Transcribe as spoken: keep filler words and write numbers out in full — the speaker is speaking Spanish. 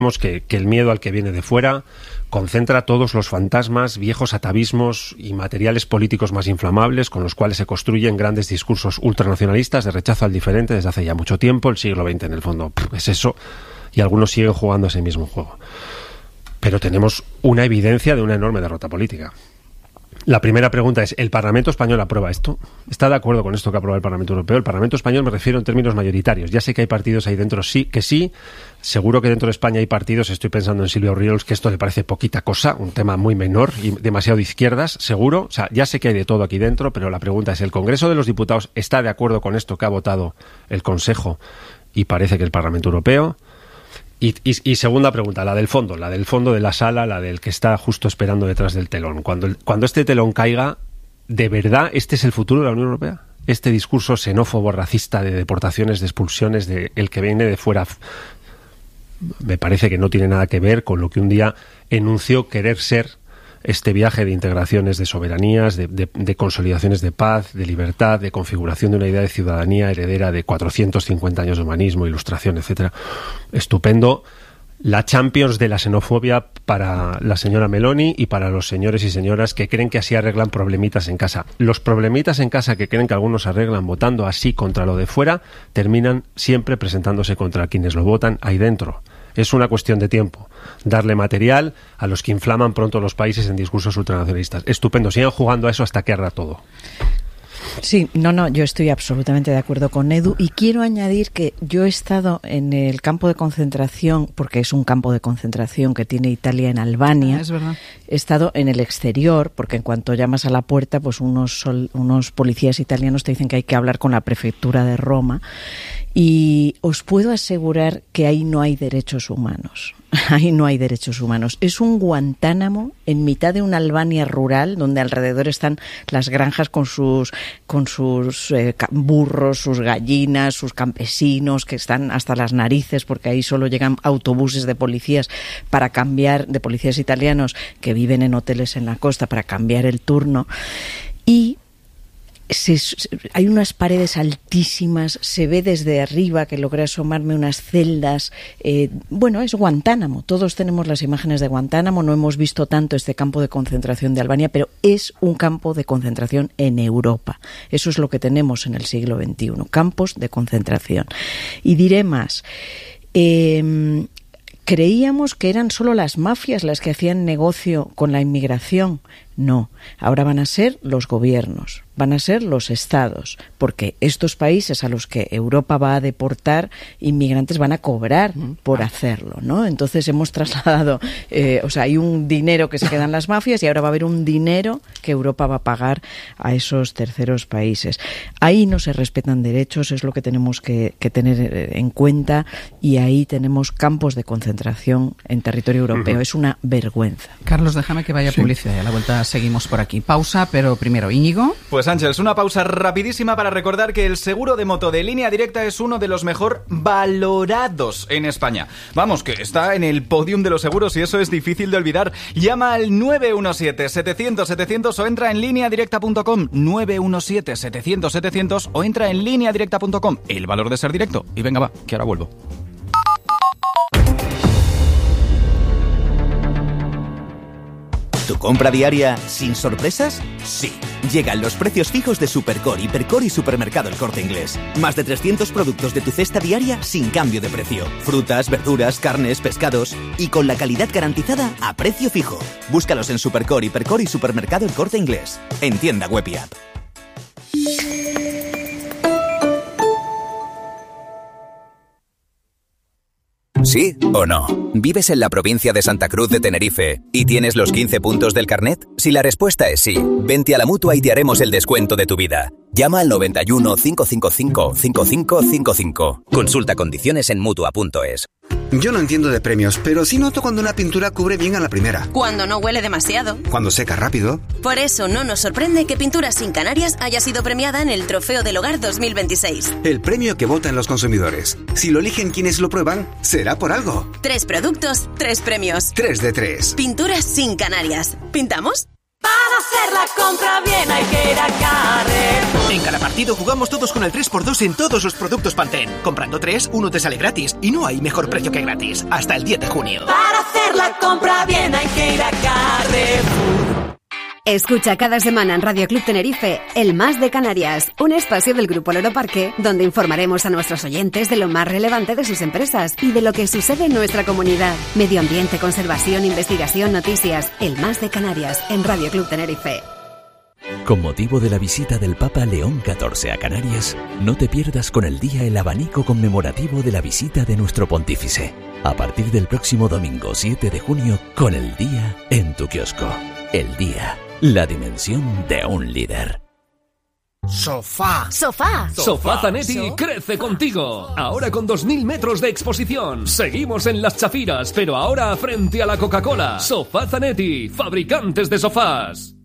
Que, que el miedo al que viene de fuera concentra todos los fantasmas, viejos atavismos y materiales políticos más inflamables con los cuales se construyen grandes discursos ultranacionalistas de rechazo al diferente desde hace ya mucho tiempo. El siglo veinte, en el fondo, es eso, y algunos siguen jugando ese mismo juego. Pero tenemos una evidencia de una enorme derrota política. La primera pregunta es, ¿el Parlamento Español aprueba esto? ¿Está de acuerdo con esto que aprueba el Parlamento Europeo? El Parlamento Español me refiero en términos mayoritarios. Ya sé que hay partidos ahí dentro sí que sí. Seguro que dentro de España hay partidos, estoy pensando en Silvia Orriols, que esto le parece poquita cosa, un tema muy menor y demasiado de izquierdas, seguro. O sea, ya sé que hay de todo aquí dentro, pero la pregunta es, ¿el Congreso de los Diputados está de acuerdo con esto que ha votado el Consejo y parece que el Parlamento Europeo? Y, y, y segunda pregunta, la del fondo, la del fondo de la sala, la del que está justo esperando detrás del telón. Cuando, el, cuando este telón caiga, ¿de verdad este es el futuro de la Unión Europea? Este discurso xenófobo, racista, de deportaciones, de expulsiones, de el que viene de fuera, me parece que no tiene nada que ver con lo que un día enunció querer ser este viaje de integraciones de soberanías, de, de, de consolidaciones de paz, de libertad, de configuración de una idea de ciudadanía heredera de cuatrocientos cincuenta años de humanismo, ilustración, etcétera. Estupendo. La Champions de la xenofobia para la señora Meloni y para los señores y señoras que creen que así arreglan problemitas en casa. Los problemitas en casa que creen que algunos arreglan votando así contra lo de fuera, terminan siempre presentándose contra quienes lo votan ahí dentro. Es una cuestión de tiempo. Darle material a los que inflaman pronto los países en discursos ultranacionalistas. Estupendo. Sigan jugando a eso hasta que arda todo. Sí, no, no, yo estoy absolutamente de acuerdo con Edu y quiero añadir que yo he estado en el campo de concentración, porque es un campo de concentración que tiene Italia en Albania. Es verdad. He estado en el exterior, porque en cuanto llamas a la puerta, pues unos, sol, unos policías italianos te dicen que hay que hablar con la prefectura de Roma. Y os puedo asegurar que ahí no hay derechos humanos. Ahí no hay derechos humanos. Es un Guantánamo en mitad de una Albania rural donde alrededor están las granjas con sus con sus eh, burros, sus gallinas, sus campesinos que están hasta las narices porque ahí solo llegan autobuses de policías para cambiar, de policías italianos que viven en hoteles en la costa para cambiar el turno. Y Se, hay unas paredes altísimas, se ve desde arriba, que logré asomarme, unas celdas. Eh, bueno, es Guantánamo. Todos tenemos las imágenes de Guantánamo. No hemos visto tanto este campo de concentración de Albania, pero es un campo de concentración en Europa. Eso es lo que tenemos en el siglo veintiuno, campos de concentración. Y diré más. Eh, creíamos que eran solo las mafias las que hacían negocio con la inmigración. No, ahora van a ser los gobiernos, van a ser los estados, porque estos países a los que Europa va a deportar inmigrantes van a cobrar por hacerlo, ¿no? Entonces hemos trasladado, eh, o sea, hay un dinero que se queda en las mafias y ahora va a haber un dinero que Europa va a pagar a esos terceros países. Ahí no se respetan derechos, es lo que tenemos que, que tener en cuenta, y ahí tenemos campos de concentración en territorio europeo. Uh-huh. Es una vergüenza. Carlos, déjame que vaya sí. publicidad y a la vuelta seguimos por aquí. Pausa, pero primero, Íñigo. Pues Ángeles, una pausa rapidísima para recordar que el seguro de moto de Línea Directa es uno de los mejor valorados en España. Vamos, que está en el podium de los seguros y eso es difícil de olvidar. Llama al nueve uno siete, setecientos, setecientos o entra en línea directa punto com. nueve uno siete, setecientos, setecientos o entra en línea directa punto com. El valor de ser directo. Y venga, va, que ahora vuelvo. ¿Tu compra diaria sin sorpresas? Sí. Llegan los precios fijos de Supercore, Hipercore y Supermercado El Corte Inglés. Más de trescientos productos de tu cesta diaria sin cambio de precio. Frutas, verduras, carnes, pescados y con la calidad garantizada a precio fijo. Búscalos en Supercore, Hipercore y Supermercado El Corte Inglés. En tienda web y app. ¿Sí o no? ¿Vives en la provincia de Santa Cruz de Tenerife y tienes los quince puntos del carnet? Si la respuesta es sí, vente a la Mutua y te haremos el descuento de tu vida. Llama al noventa y uno, cinco cinco cinco, cinco cinco cinco cinco. Consulta condiciones en Mutua punto es. Yo no entiendo de premios, pero sí noto cuando una pintura cubre bien a la primera. Cuando no huele demasiado. Cuando seca rápido. Por eso no nos sorprende que Pinturas Sin Canarias haya sido premiada en el Trofeo del Hogar dos mil veintiséis. El premio que votan los consumidores. Si lo eligen quienes lo prueban, será por algo. Tres productos, tres premios. Tres de tres. Pinturas Sin Canarias. ¿Pintamos? hacer la compra bien hay que ir a Carrefour. En cada partido jugamos todos con el tres por dos en todos los productos Pantene. Comprando tres, uno te sale gratis. Y no hay mejor precio que gratis. Hasta el diez de junio. Para hacer la compra bien hay que ir a Carrefour. Escucha cada semana en Radio Club Tenerife El Más de Canarias, un espacio del Grupo Loro Parque donde informaremos a nuestros oyentes de lo más relevante de sus empresas y de lo que sucede en nuestra comunidad. Medio ambiente, conservación, investigación, noticias. El Más de Canarias en Radio Club Tenerife. Con motivo de la visita del Papa León catorce a Canarias, no te pierdas con el día el abanico conmemorativo de la visita de nuestro pontífice. A partir del próximo domingo siete de junio, con el día en tu kiosco. El día, la dimensión de un líder. Sofá. Sofá. Sofá Zanetti ¿So? crece contigo. Ahora con dos mil metros de exposición. Seguimos en Las Chafiras, pero ahora frente a la Coca-Cola. Sofá Zanetti, fabricantes de sofás.